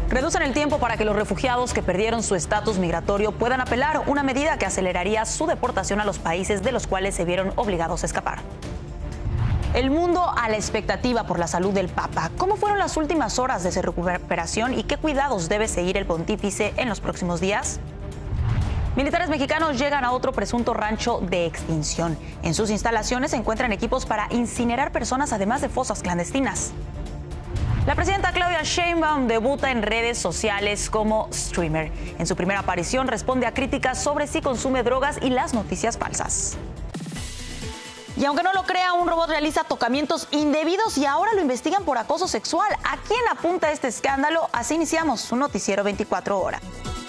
Reducen el tiempo para que los refugiados que perdieron su estatus migratorio puedan apelar, una medida que aceleraría su deportación a los países de los cuales se vieron obligados a escapar. El mundo a la expectativa por la salud del Papa. ¿Cómo fueron las últimas horas de su recuperación y qué cuidados debe seguir el pontífice en los próximos días? Militares mexicanos llegan a otro presunto rancho de extinción. En sus instalaciones se encuentran equipos para incinerar personas, además de fosas clandestinas. La presidenta Claudia Sheinbaum debuta en redes sociales como streamer. En su primera aparición responde a críticas sobre si consume drogas y las noticias falsas. Y aunque no lo crea, un robot realiza tocamientos indebidos y ahora lo investigan por acoso sexual. ¿A quién apunta este escándalo? Así iniciamos un noticiero 24 horas.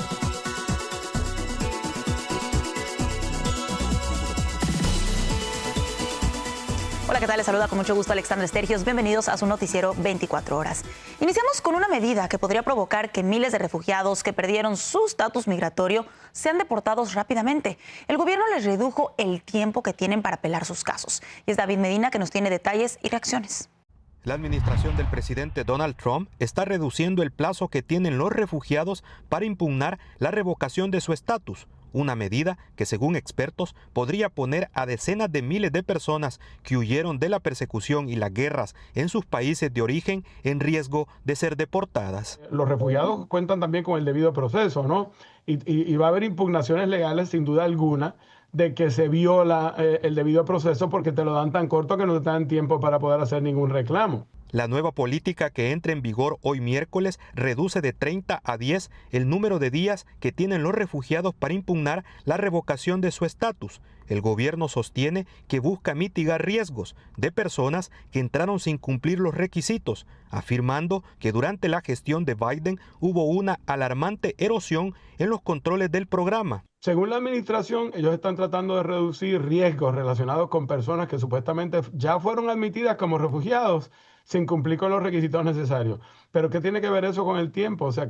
Hola, ¿qué tal? Les saluda con mucho gusto Alexandra Estergios. Bienvenidos a su noticiero 24 horas. Iniciamos con una medida que podría provocar que miles de refugiados que perdieron su estatus migratorio sean deportados rápidamente. El gobierno les redujo el tiempo que tienen para apelar sus casos. Y es David Medina que nos tiene detalles y reacciones. La administración del presidente Donald Trump está reduciendo el plazo que tienen los refugiados para impugnar la revocación de su estatus. Una medida que, según expertos, podría poner a decenas de miles de personas que huyeron de la persecución y las guerras en sus países de origen en riesgo de ser deportadas. Los refugiados cuentan también con el debido proceso, ¿no? Y va a haber impugnaciones legales, sin duda alguna, de que se viola el debido proceso porque te lo dan tan corto que no te dan tiempo para poder hacer ningún reclamo. La nueva política que entra en vigor hoy miércoles reduce de 30 a 10 el número de días que tienen los refugiados para impugnar la revocación de su estatus. El gobierno sostiene que busca mitigar riesgos de personas que entraron sin cumplir los requisitos, afirmando que durante la gestión de Biden hubo una alarmante erosión en los controles del programa. Según la administración, ellos están tratando de reducir riesgos relacionados con personas que supuestamente ya fueron admitidas como refugiados sin cumplir con los requisitos necesarios. Pero ¿qué tiene que ver eso con el tiempo? O sea,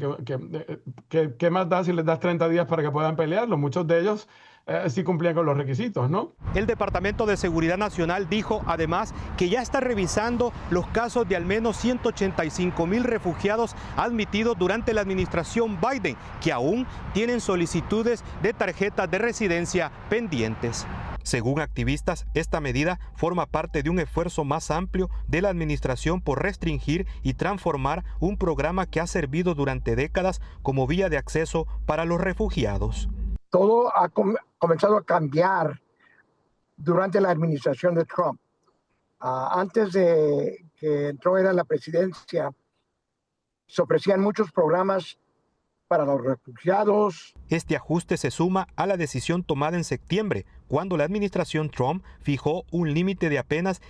¿qué más da si les das 30 días para que puedan pelearlo? Muchos de ellos sí cumplían con los requisitos, ¿no? El Departamento de Seguridad Nacional dijo además que ya está revisando los casos de al menos 185,000 refugiados admitidos durante la administración Biden, que aún tienen solicitudes de tarjetas de residencia pendientes. Según activistas, esta medida forma parte de un esfuerzo más amplio de la administración por restringir y transformar un programa que ha servido durante décadas como vía de acceso para los refugiados. Todo ha comenzado a cambiar durante la administración de Trump. Antes de que entró en la presidencia, se ofrecían muchos programas para los refugiados. Este ajuste se suma a la decisión tomada en septiembre, cuando la administración Trump fijó un límite de apenas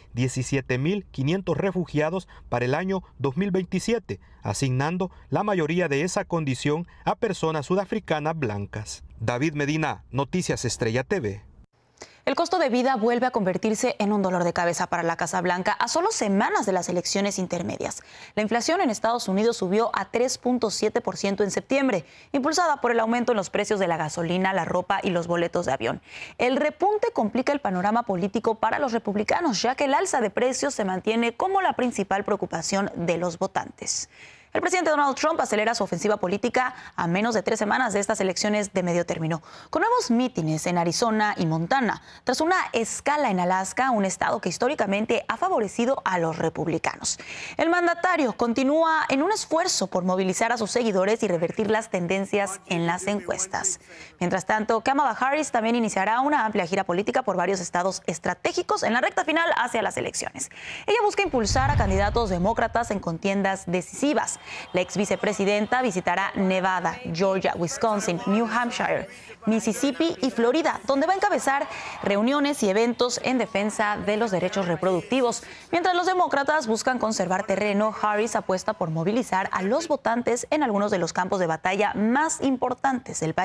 17,500 refugiados para el año 2027, asignando la mayoría de esa condición a personas sudafricanas blancas. David Medina, Noticias Estrella TV. El costo de vida vuelve a convertirse en un dolor de cabeza para la Casa Blanca a solo semanas de las elecciones intermedias. La inflación en Estados Unidos subió a 3.7% en septiembre, impulsada por el aumento en los precios de la gasolina, la ropa y los boletos de avión. El repunte complica el panorama político para los republicanos, ya que el alza de precios se mantiene como la principal preocupación de los votantes. El presidente Donald Trump acelera su ofensiva política a menos de 3 semanas de estas elecciones de medio término, con nuevos mítines en Arizona y Montana, tras una escala en Alaska, un estado que históricamente ha favorecido a los republicanos. El mandatario continúa en un esfuerzo por movilizar a sus seguidores y revertir las tendencias en las encuestas. Mientras tanto, Kamala Harris también iniciará una amplia gira política por varios estados estratégicos en la recta final hacia las elecciones. Ella busca impulsar a candidatos demócratas en contiendas decisivas. La ex vicepresidenta visitará Nevada, Georgia, Wisconsin, New Hampshire, Mississippi y Florida, donde va a encabezar reuniones y eventos en defensa de los derechos reproductivos. Mientras los demócratas buscan conservar terreno, Harris apuesta por movilizar a los votantes en algunos de los campos de batalla más importantes del país.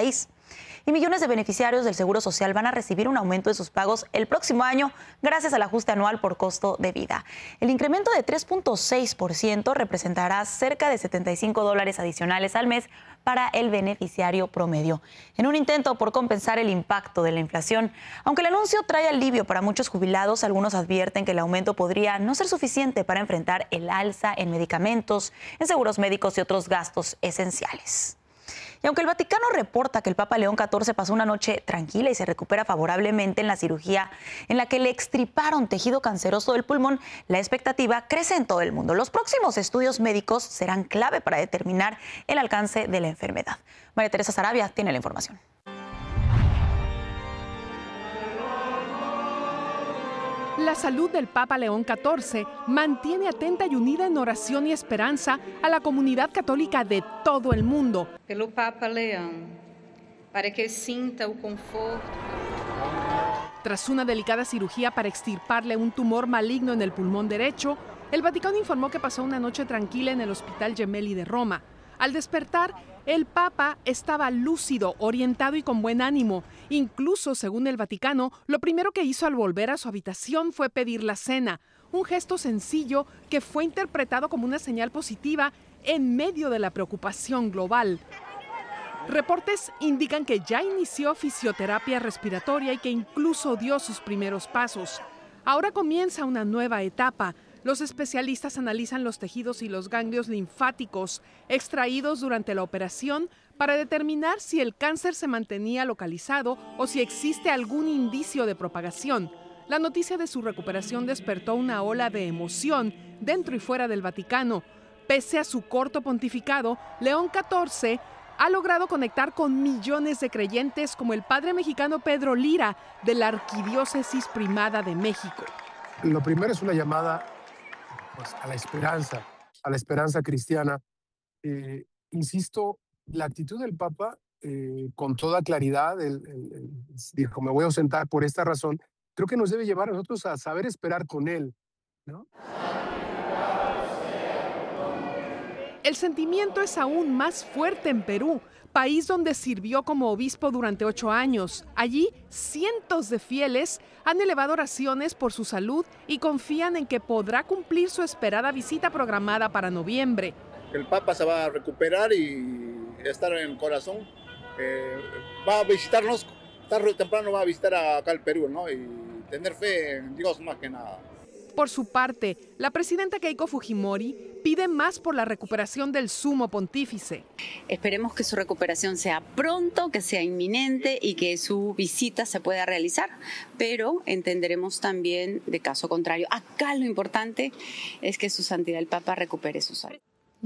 Y millones de beneficiarios del Seguro Social van a recibir un aumento en sus pagos el próximo año gracias al ajuste anual por costo de vida. El incremento de 3.6% representará cerca de $75 adicionales al mes para el beneficiario promedio, en un intento por compensar el impacto de la inflación. Aunque el anuncio trae alivio para muchos jubilados, algunos advierten que el aumento podría no ser suficiente para enfrentar el alza en medicamentos, en seguros médicos y otros gastos esenciales. Y aunque el Vaticano reporta que el Papa León XIV pasó una noche tranquila y se recupera favorablemente en la cirugía en la que le extirparon tejido canceroso del pulmón, la expectativa crece en todo el mundo. Los próximos estudios médicos serán clave para determinar el alcance de la enfermedad. María Teresa Sarabia tiene la información. La salud del Papa León XIV mantiene atenta y unida en oración y esperanza a la comunidad católica de todo el mundo. Pelo Papa Leão, para que sinta o conforto. Tras una delicada cirugía para extirparle un tumor maligno en el pulmón derecho, el Vaticano informó que pasó una noche tranquila en el Hospital Gemelli de Roma. Al despertar, el Papa estaba lúcido, orientado y con buen ánimo. Incluso, según el Vaticano, lo primero que hizo al volver a su habitación fue pedir la cena, un gesto sencillo que fue interpretado como una señal positiva en medio de la preocupación global. Reportes indican que ya inició fisioterapia respiratoria y que incluso dio sus primeros pasos. Ahora comienza una nueva etapa. Los especialistas analizan los tejidos y los ganglios linfáticos extraídos durante la operación para determinar si el cáncer se mantenía localizado o si existe algún indicio de propagación. La noticia de su recuperación despertó una ola de emoción dentro y fuera del Vaticano. Pese a su corto pontificado, León XIV ha logrado conectar con millones de creyentes como el padre mexicano Pedro Lira de la Arquidiócesis Primada de México. Lo primero es una llamada a la esperanza cristiana. Insisto, la actitud del Papa, con toda claridad, él dijo, me voy a ausentar por esta razón, creo que nos debe llevar a nosotros a saber esperar con él, ¿no? El sentimiento es aún más fuerte en Perú, país donde sirvió como obispo durante 8 años. Allí, cientos de fieles han elevado oraciones por su salud y confían en que podrá cumplir su esperada visita programada para noviembre. El Papa se va a recuperar y estar en el corazón. Va a visitarnos, tarde o temprano va a visitar acá al Perú, ¿no? Y tener fe en Dios más que nada. Por su parte, la presidenta Keiko Fujimori pide más por la recuperación del sumo pontífice. Esperemos que su recuperación sea pronto, que sea inminente y que su visita se pueda realizar, pero entenderemos también de caso contrario. Acá lo importante es que su santidad el Papa recupere su salud.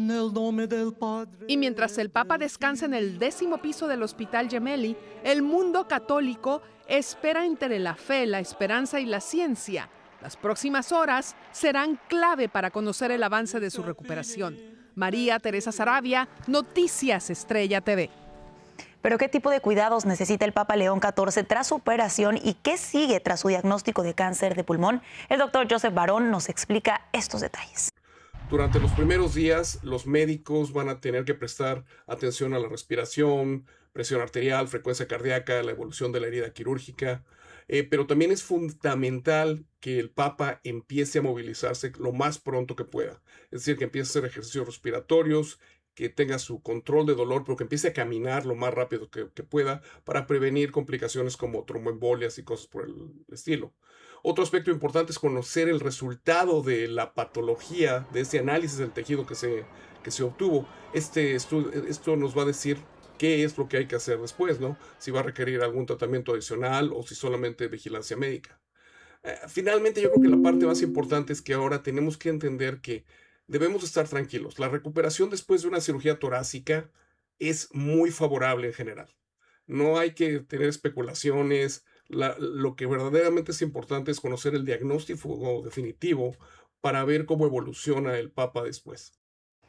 Y mientras el Papa descansa en el 10º piso del Hospital Gemelli, el mundo católico espera entre la fe, la esperanza y la ciencia. Las próximas horas serán clave para conocer el avance de su recuperación. María Teresa Sarabia, Noticias Estrella TV. ¿Pero qué tipo de cuidados necesita el Papa León XIV tras su operación y qué sigue tras su diagnóstico de cáncer de pulmón? El doctor Joseph Barón nos explica estos detalles. Durante los primeros días, los médicos van a tener que prestar atención a la respiración, presión arterial, frecuencia cardíaca, la evolución de la herida quirúrgica. Pero también es fundamental que el Papa empiece a movilizarse lo más pronto que pueda. Es decir, que empiece a hacer ejercicios respiratorios, que tenga su control de dolor, pero que empiece a caminar lo más rápido que pueda para prevenir complicaciones como tromboembolias y cosas por el estilo. Otro aspecto importante es conocer el resultado de la patología, de ese análisis del tejido que se obtuvo. Esto nos va a decir qué es lo que hay que hacer después, ¿no? Si va a requerir algún tratamiento adicional o si solamente vigilancia médica. Finalmente, yo creo que la parte más importante es que ahora tenemos que entender que debemos estar tranquilos. La recuperación después de una cirugía torácica es muy favorable en general. No hay que tener especulaciones. Lo que verdaderamente es importante es conocer el diagnóstico definitivo para ver cómo evoluciona el Papa después.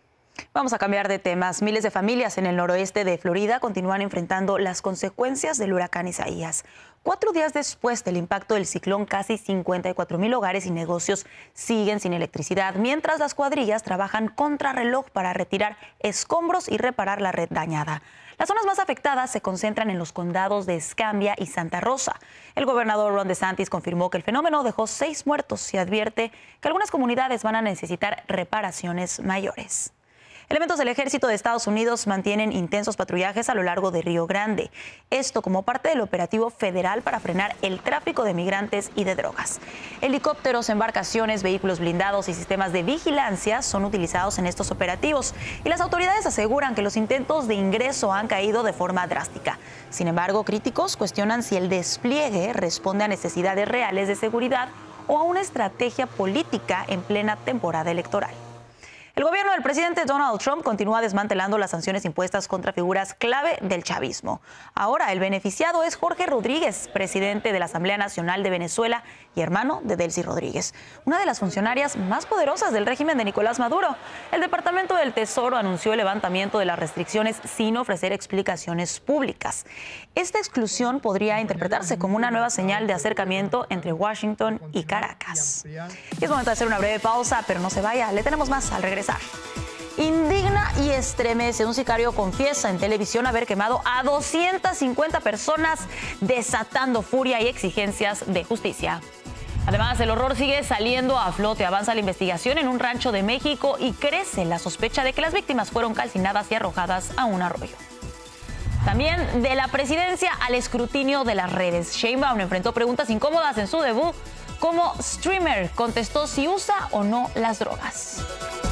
Vamos a cambiar de temas. Miles de familias en el noroeste de Florida continúan enfrentando las consecuencias del huracán Isaías. 4 días después del impacto del ciclón, casi 54,000 hogares y negocios siguen sin electricidad, mientras las cuadrillas trabajan contrarreloj para retirar escombros y reparar la red dañada. Las zonas más afectadas se concentran en los condados de Escambia y Santa Rosa. El gobernador Ron DeSantis confirmó que el fenómeno dejó 6 muertos y advierte que algunas comunidades van a necesitar reparaciones mayores. Elementos del Ejército de Estados Unidos mantienen intensos patrullajes a lo largo de Río Grande. Esto como parte del operativo federal para frenar el tráfico de migrantes y de drogas. Helicópteros, embarcaciones, vehículos blindados y sistemas de vigilancia son utilizados en estos operativos. Y las autoridades aseguran que los intentos de ingreso han caído de forma drástica. Sin embargo, críticos cuestionan si el despliegue responde a necesidades reales de seguridad o a una estrategia política en plena temporada electoral. El gobierno del presidente Donald Trump continúa desmantelando las sanciones impuestas contra figuras clave del chavismo. Ahora el beneficiado es Jorge Rodríguez, presidente de la Asamblea Nacional de Venezuela y hermano de Delcy Rodríguez, una de las funcionarias más poderosas del régimen de Nicolás Maduro. El Departamento del Tesoro anunció el levantamiento de las restricciones sin ofrecer explicaciones públicas. Esta exclusión podría interpretarse como una nueva señal de acercamiento entre Washington y Caracas. Y es momento de hacer una breve pausa, pero no se vaya, le tenemos más al regresar. Indigna y estremece. Un sicario confiesa en televisión haber quemado a 250 personas, desatando furia y exigencias de justicia. Además, el horror sigue saliendo a flote. Avanza la investigación en un rancho de México y crece la sospecha de que las víctimas fueron calcinadas y arrojadas a un arroyo. También de la presidencia al escrutinio de las redes. Sheinbaum enfrentó preguntas incómodas en su debut como streamer. Contestó si usa o no las drogas.